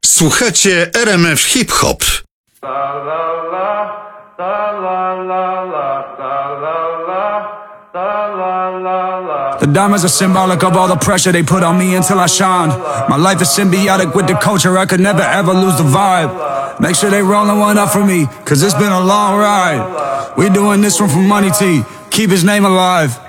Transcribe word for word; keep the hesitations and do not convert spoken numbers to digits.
Słuchacie R M F Hip Hop. The diamonds are symbolic of all the pressure they put on me until I shine. My life is symbiotic with the culture, I could never ever lose the vibe. Make sure they rollin' one up for me, cause it's been a long ride. We doing this one for Money T, keep his name alive.